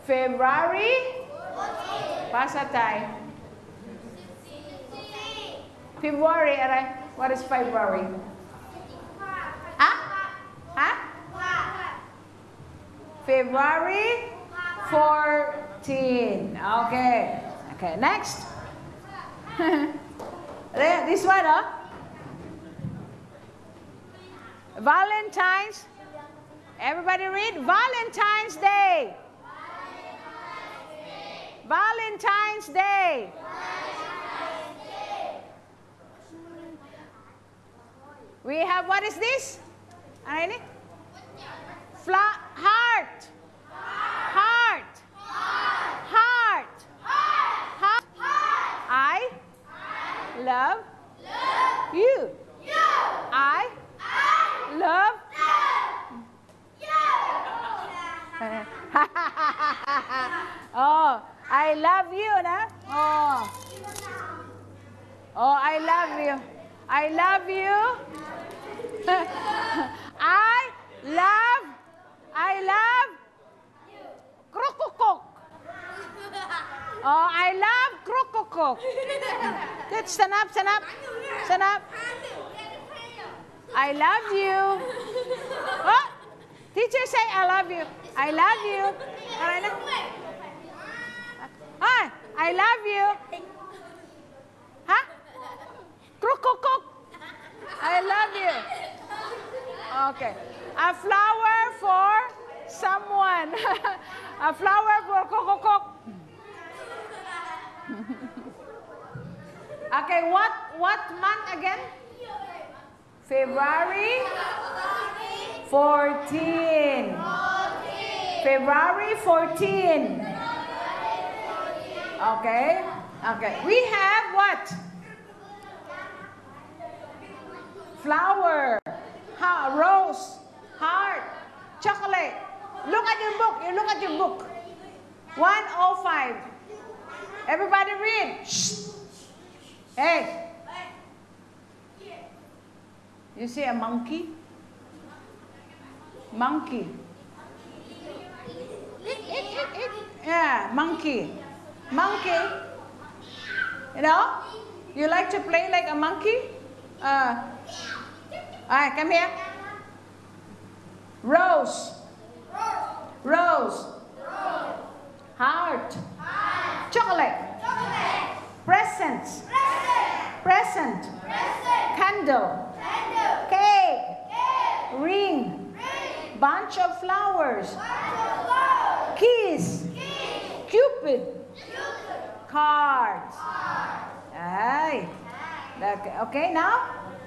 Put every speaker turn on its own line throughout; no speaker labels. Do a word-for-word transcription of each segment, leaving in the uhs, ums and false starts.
February ภาษาไทย February อะไร What is February อะฮะ February fourteen. Okay. Okay, next. This one, huh? Valentine's. Everybody read Valentine's Day. Valentine's Day. We have, what is this? Any? Fla heart. Heart. Heart. Heart. I love you. I love oh, I love you, na? Oh. Oh, I love you. I love you. I love, I love Krokokok. Oh, I love Krokokok. Good, stand up, stand up, stand up. I love you. Oh, teacher say I love you. I love you. Ah, I love you. Huh? Krokokok. I love you. Okay. A flower for someone. A flower for Krokokok. Okay, what what month again? February fourteen. February fourteen. Okay. Okay. We have what? Flower, ha, rose, heart, chocolate. Look at your book. You look at your book. one oh five. Everybody read. Shh. Hey. You see a monkey? Monkey. It, it, it, it. Yeah, monkey. Monkey. You know? You like to play like a monkey? Uh, Alright, come here. Rose. Rose. Heart. Chocolate. Presents. Present. Candle. Cake. Ring. Bunch of flowers. Keys. Cupid. Cards. Aye. Okay, okay, now?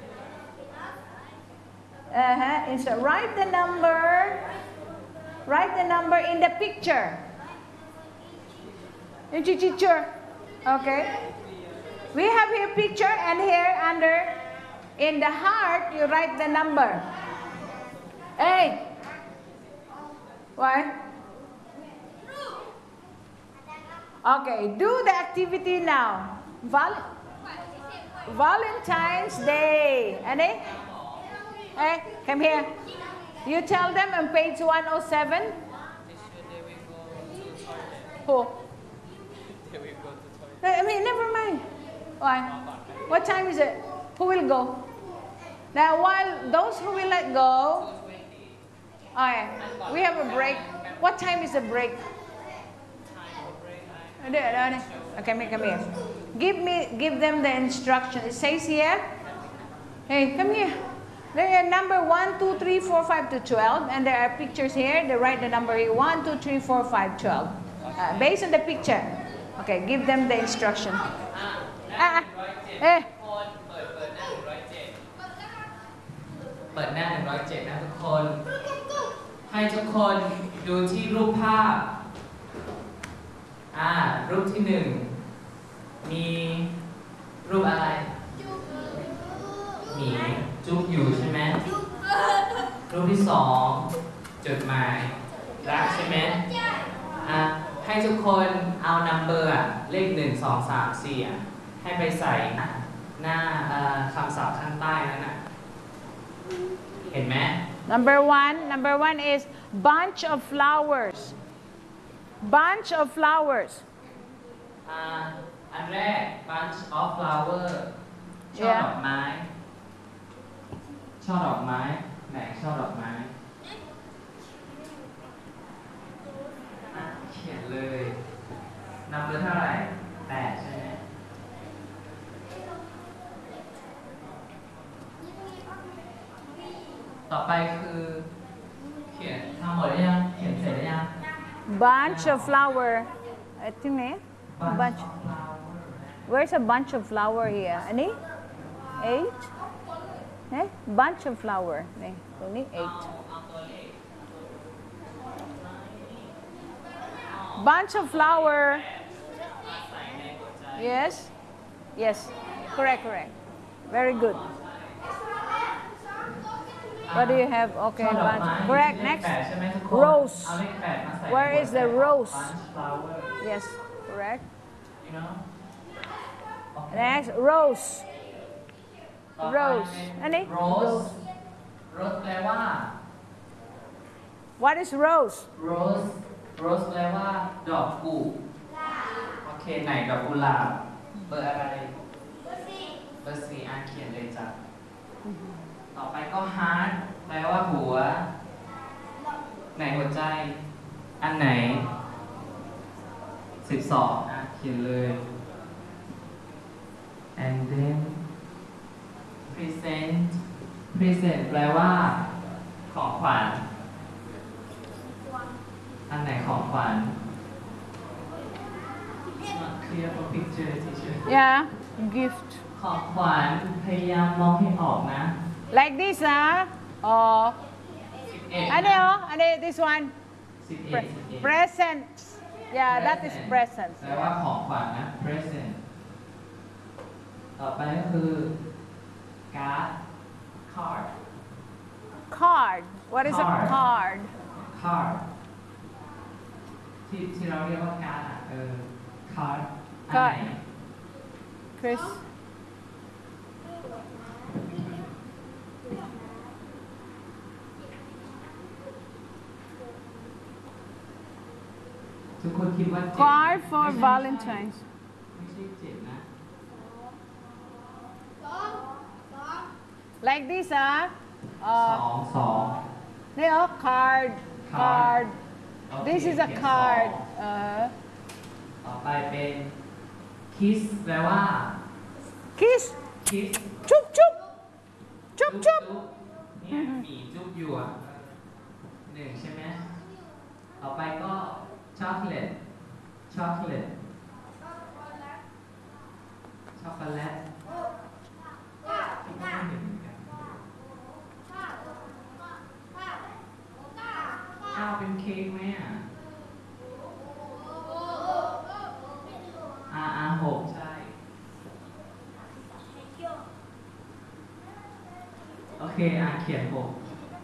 Uh-huh. So write the number. Write the number in the picture. In the picture. Okay. We have here picture and here under in the heart you write the number. Hey. Why? Okay, do the activity now. Val Valentine's Day. Any? Hey, come here. You tell them on page one oh seven. Who? I mean, never mind. Why? What time is it? Who will go? Now, while those who will let go, okay, we have a break. What time is the break? Okay, come here, come here. Give me, give them the instruction. It says here. Hey, come here. There are number one, two, three, four, five to twelve, and there are pictures here. They write the number here: one, two, three, four, five, twelve. Uh, based on the picture. Okay, give them the instruction. Ah, eh.
เปิดหน้าหนึ่งร้อยเจ็ดนะทุกคนให้ทุกคนดูที่รูปภาพอ่ารูปที่หนึ่งมีรูปอะไรหมีจุ๊บอยู่ใช่ไหมรูปที่สองจดหมายรักใช่ไหมอ่าให้ทุกคนเอานัมเบอร์เลขหนึ่งสองสามสี่ให้ไปใส่หน้าคำศัพท์ข้างใต้นั้นน่ะเห็นไหม
Number one, number one is bunch of flowers. bunch of flowers
อ่าอันแรก bunch of flower ช่อ
Yeah.
ดอกไม้ ช่อดอกไม้ไหนช่อดอกไม้อ่ะเขียนเลยนับเบอร์เท่าไหร่แปดใช่ไหมต่อไปคือเขียนทำหมดหรือยังเขียนเสร็จหรือยัง
bunch of flower ไอ้ที่ไหน bunch
of flower
where's a bunch of flower here อันนี้ eight เนี่ย bunch of flower นี่ตรงนี้ eight
เอาตัวเลข
bunch of flower
ใส่ในหัวใจ
yes yes correct correct very good what do you have okay
ช่อดอก
bunch
ไม้
correct
เลข
next
แปดใช่ไหมทุกคน
rose
เอาเลขแปดมาใส่
Where
ในหัว
is
ใจ
the rose?
bunch flower
yes correct
you know
next rose
ต่อไป
rose
เป็น
อันนี้
rose rose แปลว่า
what is rose
rose rose แปลว่า ดอกกุโอเคไหนดอกกุหลาบเบอร์อะไรเบอร์สี่อ่านเขียนเลยจ้ะต่อไปก็ heart แปลว่าหัว ไหนหัวใจ อันไหนสิบสองอ่ะเขียนเลย and then present present แปลว่า ของขวัญ อันไหนของขวัญ Not clear for picture teacher
yeah gift
ของขวัญพยายามมองให้ออกนะ
like this huh or
สิบเอ็ด
อันนี้เหรออันนี้ this one
สิบเอ็ด
Pre-
สิบเอ็ด
present yeah that is present
แปลว่าของขวัญนะ present ต่อไปก็คือ card card
card what is a
Card.
card
card ที่ที่เราเรียกว่าการ์ดอ่ะเออ card อัน
Card
ไหน
Chris
ทุกคนคิดว่าเจ็ด
card for
ไม่ใช่
Valentine's
ไม่ใช่เจ็ดนะ
like this huh
ส
uh
องสอง
นี่เหรอ card
Card
card
โอเค
this is a
เขียน
card
สอง
uh
ต่อไปเป็น kiss แปลว่า
kiss
kiss
ชุบชุบชุบชุบ
เนี่ยหมีจุ๊บอยู่อ่ะหนึ่งใช่ไหมต่อไปก็ช็อกโกแลตช็อกโกแลตช็อกโกแลตที่ไม่เห็นเหมือนกันข้าวเป็นเค้กไหมอ่ะอาอาหกใช่ โอเคอ่ะเขียนหก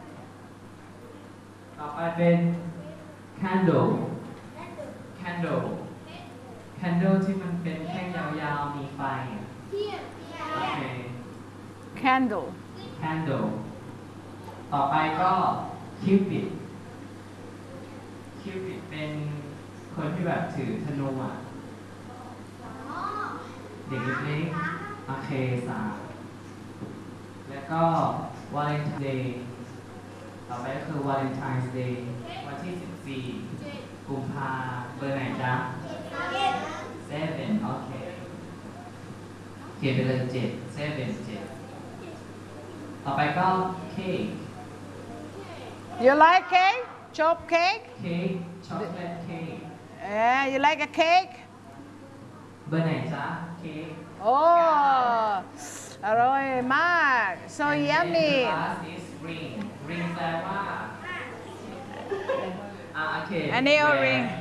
ต่อไปเป็น candle candle candle ที่มันเป็นแท่งยาวๆ มีไฟอ่ะโอเค
candle
candle ต่อไปก็ cupid cupid เป็นคนที่แบบถือธนูอ่ะ เด็กเล็กๆโอเคสามแล้วก็ Valentine's Day ต่อไปก็คือ Valentine's Day วันที่สิบสี่กุมภาเบอร์ไหนจ๊ะ seven โอเคเขียนไปเลยเจ็ด seven เจ็ดต่อไปก็ cake
you like cake chop cake
cake chocolate cake
yeah you like a cake
เบอร์ไหนจ๊ะ cake
โอ้อร่อยมาก so
And then
yummy
the last is ring ring แปลว่าอ่าโอเค
อันนี้เอา
แหว
ring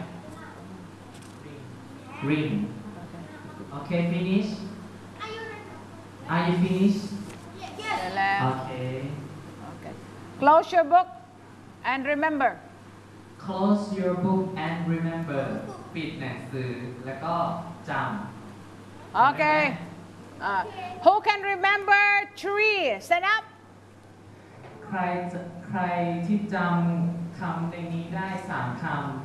ring okay finish are you finish
แล้ว
okay
okay close your book and remember
close your book and remember ปิดหนังสือแล้วก็จำ
okay uh, who can remember three stand up
ใครจะใครที่จำคำในนี้ได้สามค